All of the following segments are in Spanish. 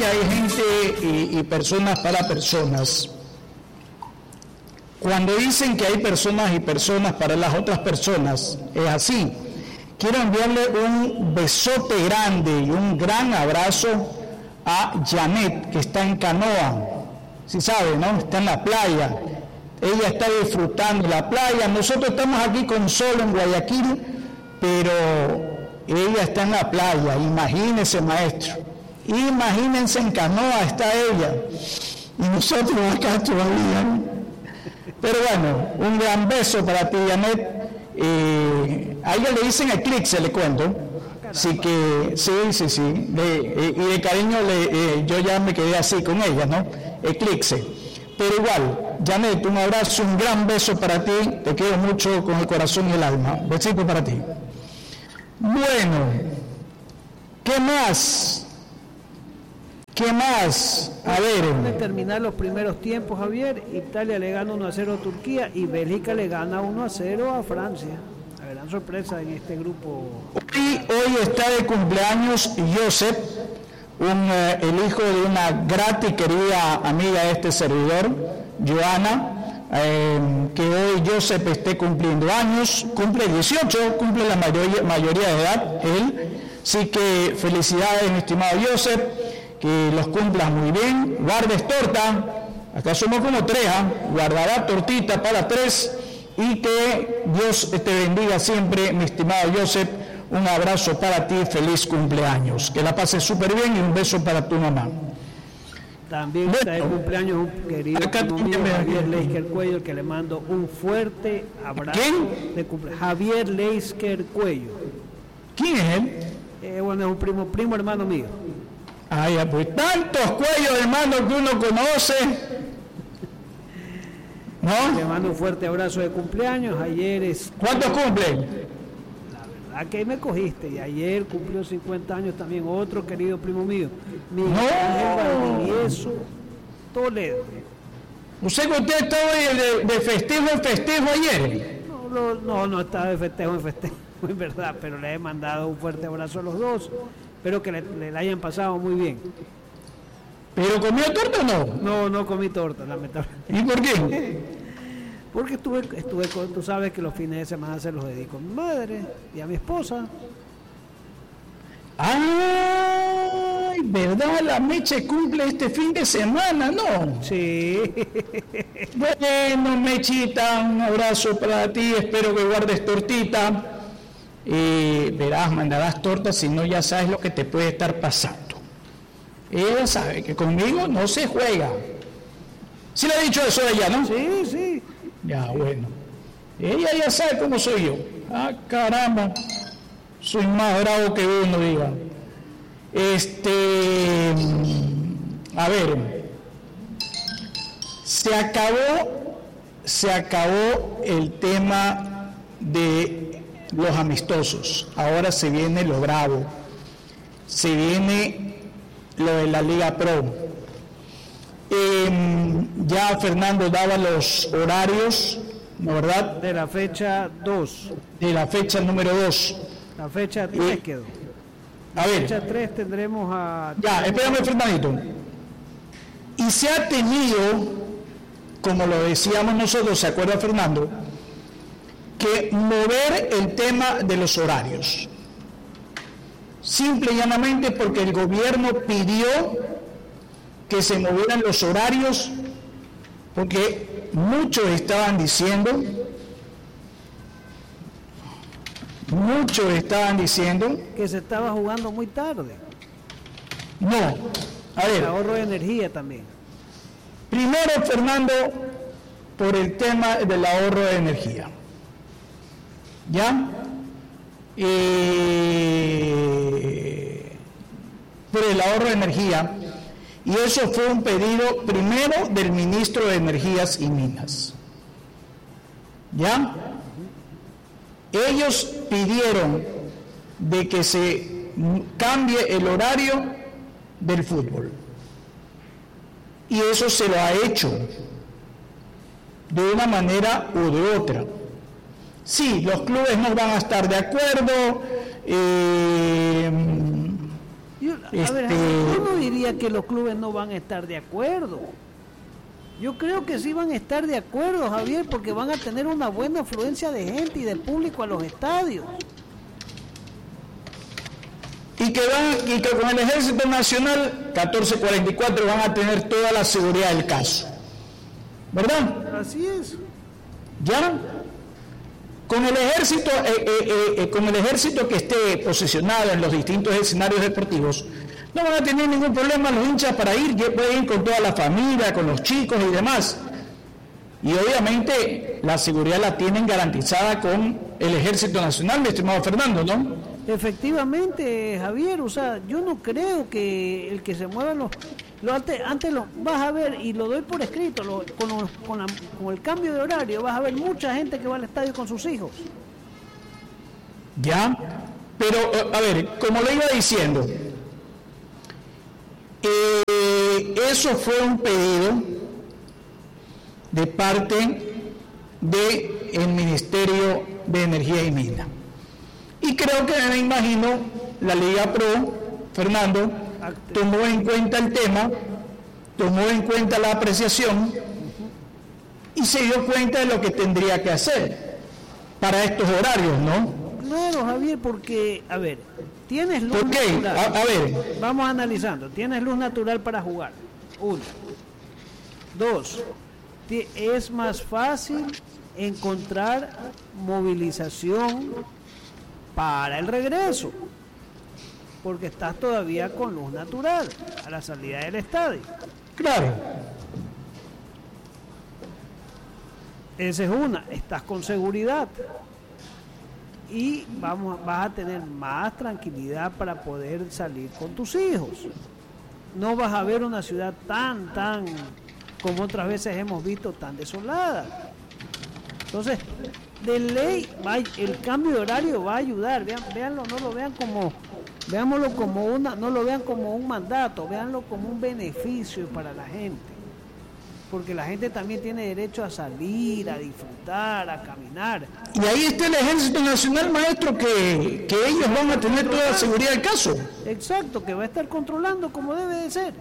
hay gente y personas para personas. Cuando dicen que hay personas y personas para las otras personas, es así. Quiero enviarle un besote grande y un gran abrazo a Janet, que está en Canoa. Sí sabe, ¿no? Está en la playa. Ella está disfrutando la playa. Nosotros estamos aquí con sol en Guayaquil, pero ella está en la playa. Imagínense, maestro. Imagínense, en Canoa está ella. Y nosotros acá todavía. Pero bueno, un gran beso para ti, Janet. A ella le dicen Eclipse, le cuento. Así que, sí. Y de cariño yo ya me quedé así con ella, ¿no? Eclipse. Pero igual, Janet, un abrazo, un gran beso para ti. Te quiero mucho con el corazón y el alma. Besito para ti. Bueno, ¿qué más? A ver. De terminar los primeros tiempos, Javier, Italia le gana 1-0 a Turquía y Bélgica le gana 1-0 a Francia. La gran sorpresa en este grupo. Hoy está de cumpleaños Josep, el hijo de una grata y querida amiga de este servidor, Joana, que hoy Josep esté cumpliendo años, cumple 18, cumple la mayoría de edad, él. Así que felicidades, mi estimado Josep. Que los cumplas muy bien, guardes torta, acá somos como 3, guardará tortita para 3 y que Dios te bendiga siempre, mi estimado Joseph, un abrazo para ti, feliz cumpleaños, que la pases súper bien y un beso para tu mamá. También está de cumpleaños un querido amigo, Javier Leisker Cuello, que le mando un fuerte abrazo. ¿Quién? De Javier Leisker Cuello. ¿Quién es él? Bueno, es un primo hermano mío. Ah, ya, pues tantos Cuellos, hermanos, que uno conoce. ¿No? Le mando un fuerte abrazo de cumpleaños. Ayer es. ¿Cuántos cumplen? La verdad que me cogiste. Y ayer cumplió 50 años también otro querido primo mío, Miguel Valdivieso Toledo. ¿Usted estaba de festejo en festejo ayer? No estaba de festejo en festejo, en verdad, pero le he mandado un fuerte abrazo a los dos. Espero que le hayan pasado muy bien. ¿Pero comió torta o no? No comí torta, lamentablemente. ¿Y por qué? Porque estuve con, tú sabes que los fines de semana se los dedico a mi madre y a mi esposa. ¡Ay! ¿Verdad? La Meche cumple este fin de semana, ¿no? Sí. Bueno, Mechita, un abrazo para ti, espero que guardes tortita. Verás, mandarás tortas, si no ya sabes lo que te puede estar pasando. Ella sabe que conmigo no se juega. ¿Sí le ha dicho eso a ella, no? Sí. Ya, bueno. Ella ya sabe cómo soy yo. Ah, caramba. Soy más bravo que uno, diga. A ver. Se acabó el tema de los amistosos, ahora se viene lo bravo, se viene lo de la Liga Pro. Ya Fernando daba los horarios, ¿no, verdad? De la fecha 2. De la fecha número 2. La fecha 3 quedó. A ver. Fecha 3 tendremos a... Ya, espérame, Fernandito. Y se ha tenido, como lo decíamos nosotros, ¿se acuerda, Fernando?, que mover el tema de los horarios. Simple y llanamente porque el gobierno pidió que se movieran los horarios, porque muchos estaban diciendo que se estaba jugando muy tarde. No, a ver. El ahorro de energía también. Primero, Fernando, por el tema del ahorro de energía. ¿Ya? Por el ahorro de energía. Y eso fue un pedido primero del ministro de Energías y Minas. ¿Ya? Ellos pidieron de que se cambie el horario del fútbol. Y eso se lo ha hecho de una manera u de otra. Sí, los clubes no van a estar de acuerdo. A ver, yo no diría que los clubes no van a estar de acuerdo. Yo creo que sí van a estar de acuerdo, Javier, porque van a tener una buena afluencia de gente y de público a los estadios. Y que con el Ejército Nacional 1444 van a tener toda la seguridad del caso. ¿Verdad? Así es. ¿Ya? Con el ejército que esté posicionado en los distintos escenarios deportivos, no van a tener ningún problema los hinchas para ir, pueden ir con toda la familia, con los chicos y demás. Y obviamente la seguridad la tienen garantizada con el Ejército Nacional, mi estimado Fernando, ¿no? Efectivamente, Javier, o sea, yo no creo que el que se muevan antes lo vas a ver, y lo doy por escrito, con el cambio de horario vas a ver mucha gente que va al estadio con sus hijos. Ya, pero a ver, como le iba diciendo, eso fue un pedido de parte del Ministerio de Energía y Minas. Y creo que, me imagino, la Liga Pro, Fernando, tomó en cuenta el tema, tomó en cuenta la apreciación y se dio cuenta de lo que tendría que hacer para estos horarios, ¿no? Claro, Javier, porque, a ver, tienes luz ¿por qué? natural. A ver. Vamos analizando. Tienes luz natural para jugar. 1. 2. Es más fácil encontrar movilización para el regreso, porque estás todavía con luz natural a la salida del estadio. Claro. Esa es una. Estás con seguridad y vas a tener más tranquilidad para poder salir con tus hijos. No vas a ver una ciudad tan como otras veces hemos visto, tan desolada. Entonces, de ley, el cambio de horario va a ayudar. Véanlo, no lo vean veámoslo como no lo vean como un mandato, véanlo como un beneficio para la gente. Porque la gente también tiene derecho a salir, a disfrutar, a caminar. Y ahí está el Ejército Nacional, maestro, que ellos van a tener toda la seguridad del caso. Exacto, que va a estar controlando como debe de ser.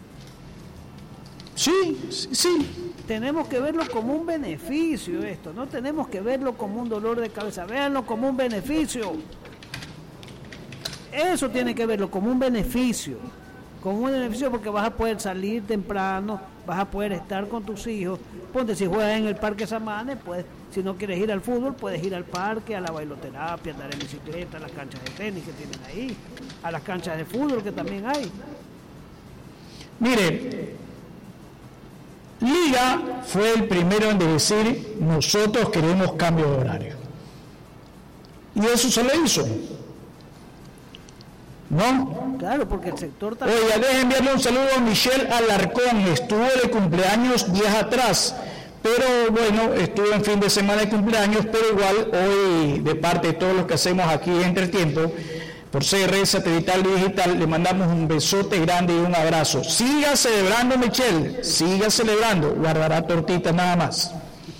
Sí. Tenemos que verlo como un beneficio esto, no tenemos que verlo como un dolor de cabeza, véanlo como un beneficio. Eso tiene que verlo como un beneficio porque vas a poder salir temprano, vas a poder estar con tus hijos. Ponte, si juegas en el Parque Samanes, pues, si no quieres ir al fútbol, puedes ir al parque, a la bailoterapia, andar en bicicleta, a las canchas de tenis que tienen ahí, a las canchas de fútbol que también hay. Mire, Liga fue el primero en decir, nosotros queremos cambio de horario. Y eso se le hizo. ¿No? Claro, porque el sector también... Oiga, déjenme enviarle un saludo a Michelle Alarcón, estuvo de cumpleaños días atrás, pero bueno, estuvo en fin de semana de cumpleaños, pero igual hoy, de parte de todos los que hacemos aquí Entre Tiempo, por CR Satelital y Digital, le mandamos un besote grande y un abrazo. Siga celebrando, Michelle, siga celebrando, guardará tortitas nada más.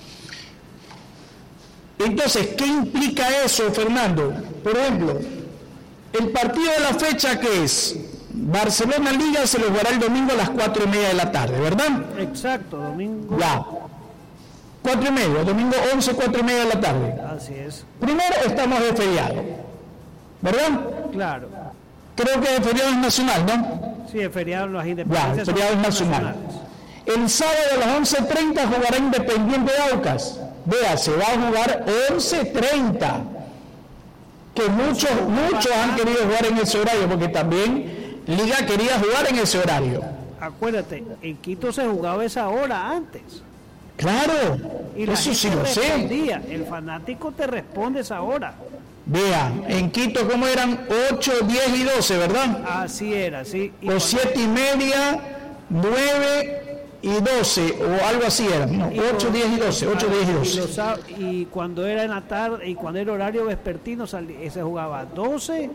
Entonces, ¿qué implica eso, Fernando? Por ejemplo, el partido de la fecha, que es Barcelona-Liga, se lo jugará el domingo a las 4:30 de la tarde, ¿verdad? Exacto, domingo. Ya. 4:30, domingo 11, 4:30 de la tarde. Así es. Primero estamos de feriado, ¿verdad? Claro. Creo que el feriado es nacional, ¿no? Sí, el feriado, las independencias. Ya, el feriado es nacional. El sábado a las 11:30 jugará Independiente de Aucas. Vea, se va a jugar 11:30. Que muchos han querido jugar en ese horario, porque también Liga quería jugar en ese horario. Acuérdate, en Quito se jugaba esa hora antes. Claro, y eso sí lo sé. El fanático te responde esa hora. Vea, en Quito como eran 8, 10 y 12, ¿verdad? Así era, sí. O 7:30, 9 y 12, o algo así era. No, 8, 10 y 12, 8, 10 y 12. Y cuando era en la tarde, y cuando era horario vespertino, se jugaba 12,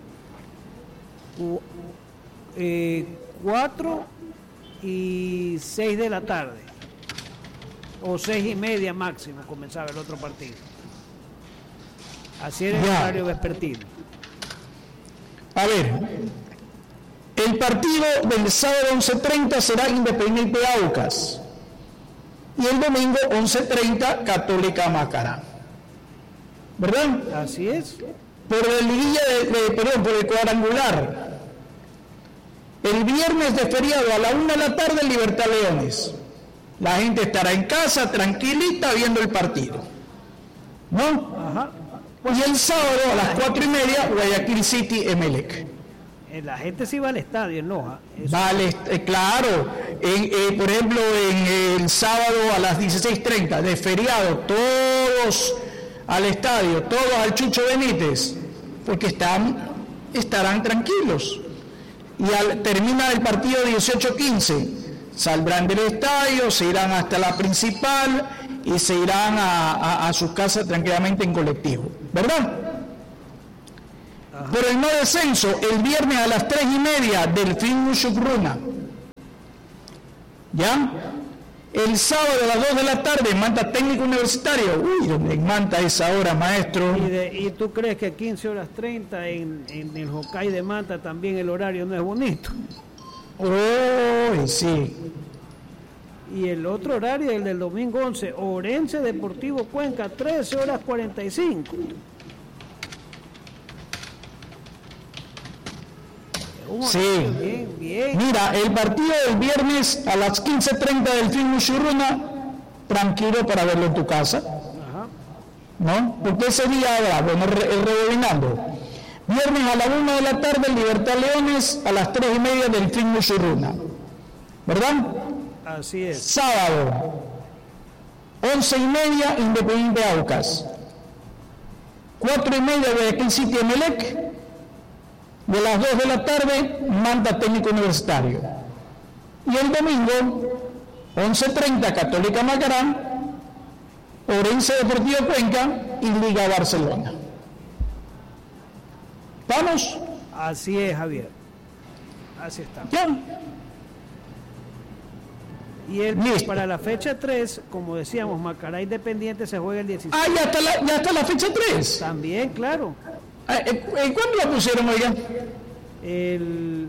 4 y 6 de la tarde. O 6:30 máximo comenzaba el otro partido. Así era el horario vespertino. A ver, El partido del sábado 11:30 será Independiente Aucas. Y el domingo 11:30 Católica Macará. ¿Verdad? Así es. Por la liguilla por el cuadrangular. El viernes de feriado a la 1 de la tarde Libertad Leones. La gente estará en casa tranquilita viendo el partido. ¿No? Ajá. Y el sábado a las 4:30 Guayaquil City Emelec. La gente sí va al estadio en Loja. Vale, claro. Por ejemplo, en el sábado a las 16:30 de feriado, todos al estadio, todos al Chucho Benítez, porque estarán tranquilos. Y termina el partido 18:15, saldrán del estadio, se irán hasta la principal y se irán a sus casas tranquilamente en colectivo, ¿verdad? Ajá. Por el no descenso, el viernes a las 3:30, Delfín Muchugruna. ¿Ya? El sábado a las 2 de la tarde, Manta Técnico Universitario. Uy, donde en Manta es esa hora, maestro. ¿Y tú crees que 15:30 en el Hokkaido de Manta también el horario no es bonito? Oh, sí. Y el otro horario, el del domingo 11, Orense Deportivo Cuenca, 13:45. Sí. Bien. Mira, el partido del viernes a las 15:30 del Film Muchurruna, tranquilo para verlo en tu casa. Ajá. ¿No? Porque ese día habrá, bueno, rebobinando. Viernes a la 1 de la tarde, Libertad Leones, a las 3:30 del Film Muchurruna. ¿Verdad? Así es. Sábado, 11:30, Independiente Aucas. 4:30, Guayaquil City Emelec. De las 2 de la tarde, Manta Técnico Universitario. Y el domingo, 11:30, Católica Macará, Orense Deportivo Cuenca y Liga Barcelona. ¿Vamos? Así es, Javier. Así está. ¿Ya? Y para la fecha 3, como decíamos, Macará Independiente se juega el 16. Ah, ya está la fecha 3. También, claro. ¿Cuándo la pusieron, oigan? El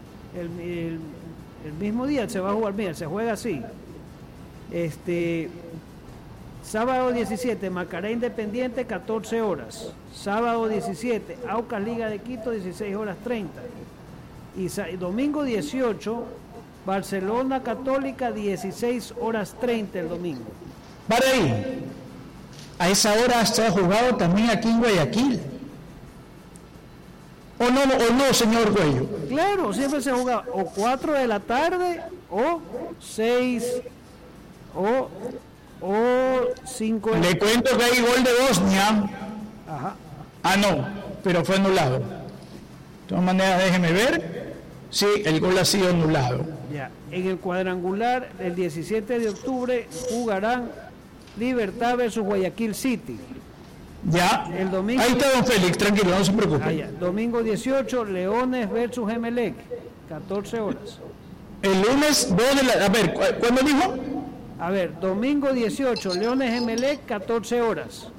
mismo día se va a jugar, mira, se juega así. Sábado 17, Macará Independiente, 14 horas. Sábado 17, Aucas Liga de Quito, 16:30. Y domingo 18, Barcelona Católica, 16:30 el domingo. Para ahí. A esa hora se ha jugado también aquí en Guayaquil. ¿O no, señor Cuello? Claro, siempre se juega o 4 de la tarde, o 6, o 5 de la tarde. Le cuento que hay gol de Bosnia. Ajá. Ah, no, pero fue anulado. De todas maneras, déjeme ver. Sí, el gol ha sido anulado. Ya, en el cuadrangular, el 17 de octubre, jugarán Libertad versus Guayaquil City. Ya, el domingo, ahí está don Félix, tranquilo, no se preocupe. Domingo 18, Leones versus Emelec, 14 horas. El lunes 2 de la... A ver, ¿cuándo dijo? A ver, domingo 18, Leones Emelec, 14 horas.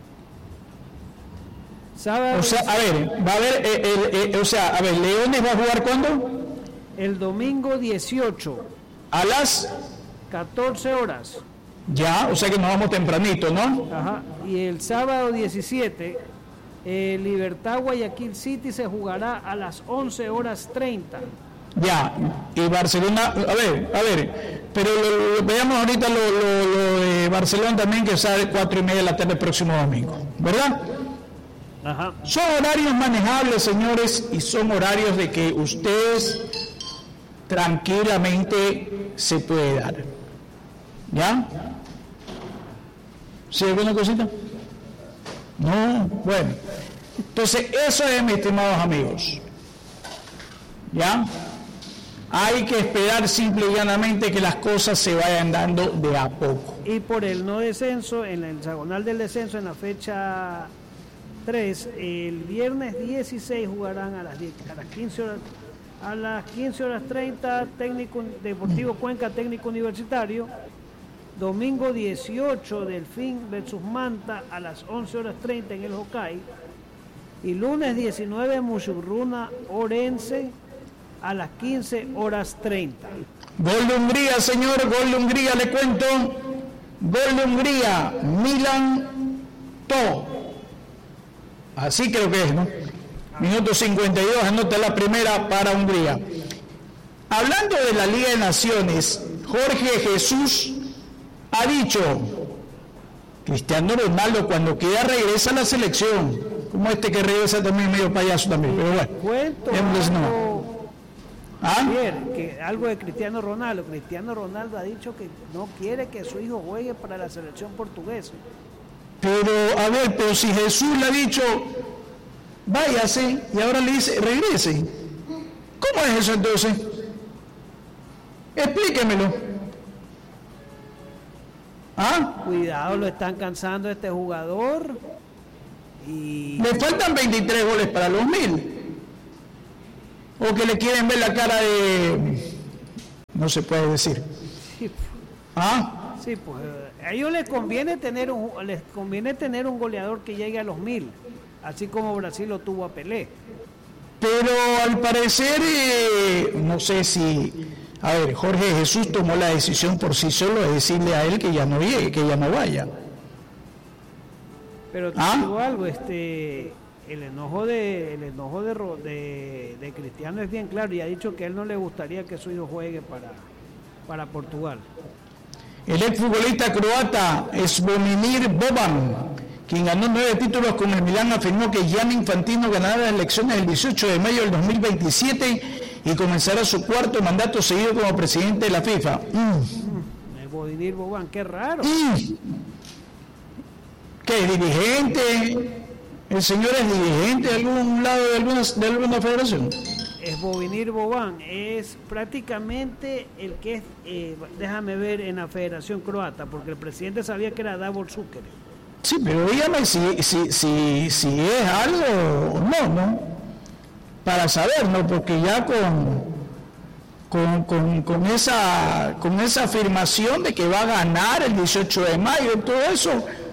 Sábado, o sea, a ver, va a haber, Leones va a jugar ¿cuándo? El domingo 18. A las 14 horas. Ya, o sea que nos vamos tempranito, ¿no? Ajá. Y el sábado 17, Libertad Guayaquil City se jugará a las 11:30. Ya, y Barcelona, a ver, pero veamos ahorita lo de Barcelona también, que sale 4:30 de la tarde el próximo domingo, ¿verdad? Ajá. Son horarios manejables, señores, y son horarios de que ustedes tranquilamente se puede dar. ¿Ya? ¿Sí, alguna cosita? No, bueno. Entonces, eso es, mis estimados amigos. ¿Ya? Hay que esperar simple y llanamente que las cosas se vayan dando de a poco. Y por el no descenso, en el hexagonal del descenso, en la fecha 3, el viernes 16 jugarán a las 15 horas. A las 15:30, Técnico Deportivo Cuenca, Técnico Universitario. Domingo 18, Delfín versus Manta a las 11:30 en el Hokkaido. Y lunes 19, Muchurruna Orense a las 15:30. Gol de Hungría, señor, gol de Hungría, le cuento. Gol de Hungría, Milan To. Así creo que es, ¿no? Minuto 52, anota la primera para Hungría. Hablando de la Liga de Naciones, Jorge Jesús ha dicho, Cristiano Ronaldo cuando quiera regresa a la selección, como este que regresa también medio payaso también, pero bueno. Cuento algo de Cristiano Ronaldo. Cristiano Ronaldo ha dicho que no quiere que su hijo juegue para la selección portuguesa. Pero, a ver, pero si Jesús le ha dicho, váyase, y ahora le dice, regrese. ¿Cómo es eso entonces? Explíquemelo. ¿Ah? Cuidado, lo están cansando este jugador. Y le faltan 23 goles para los 1000. O que le quieren ver la cara de... No se puede decir. Sí, ¿Ah? Sí, pues a ellos les conviene tener un goleador que llegue a los 1000, así como Brasil lo tuvo a Pelé. Pero al parecer, no sé si... A ver, Jorge Jesús tomó la decisión por sí solo de decirle a él que ya no llegue, que ya no vaya. Pero te digo algo, el enojo de Cristiano es bien claro y ha dicho que a él no le gustaría que su hijo juegue para Portugal. El exfutbolista croata Zvonimir Boban, quien ganó 9 títulos con el Milán, afirmó que Gianni Infantino ganará las elecciones el 18 de mayo del 2027 y comenzará su cuarto mandato seguido como presidente de la FIFA. Zvonimir Boban, qué raro. ¿Qué es dirigente? ¿El señor es dirigente de algún lado de alguna federación? Zvonimir Boban es prácticamente el que es, déjame ver, en la Federación Croata, porque el presidente sabía que era Davor Šuker. Sí, pero dígame si es algo o no, para saber, ¿no? Porque ya con esa afirmación de que va a ganar el 18 de mayo y todo eso,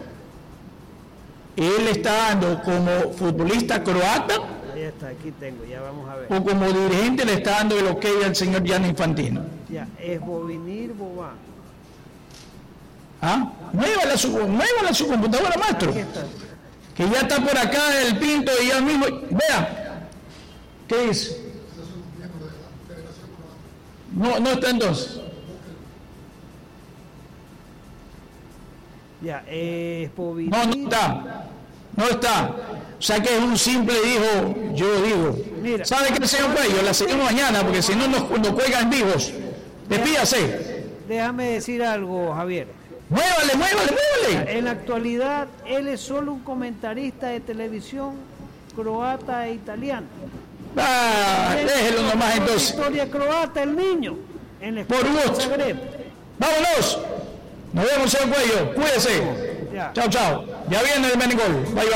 él está dando como futbolista croata. Ahí está, aquí tengo, ya vamos a ver. O como dirigente le está dando el ok al señor Gianni Infantino. Ya, es Zvonimir Boban. ¿Ah? Muévala su computadora, maestro. Aquí está. Que ya está por acá el Pinto y ya mismo. Vea. ¿Qué dice? No está entonces. Ya, es Zvonimir. No está. O sea que es un simple yo digo. Mira, ¿sabe qué, señor Cuello? La seguimos mañana porque si no nos cuelgan vivos. Despídase. Déjame decir algo, Javier. Muévale. En la actualidad, él es solo un comentarista de televisión croata e italiana. Déjelo nomás entonces. Historia croata, el niño. Por gusto. Vámonos. Nos vemos, señor Cuello. Cuídese. Chao. Ya viene el menigol. Bye.